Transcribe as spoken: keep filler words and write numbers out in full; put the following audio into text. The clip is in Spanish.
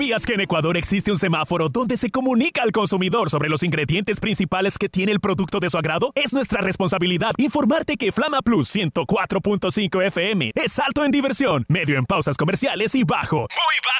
¿Sabías que en Ecuador existe un semáforo donde se comunica al consumidor sobre los ingredientes principales que tiene el producto de su agrado? Es nuestra responsabilidad informarte que Flama Plus ciento cuatro punto cinco F M es alto en diversión, medio en pausas comerciales y bajo, muy bajo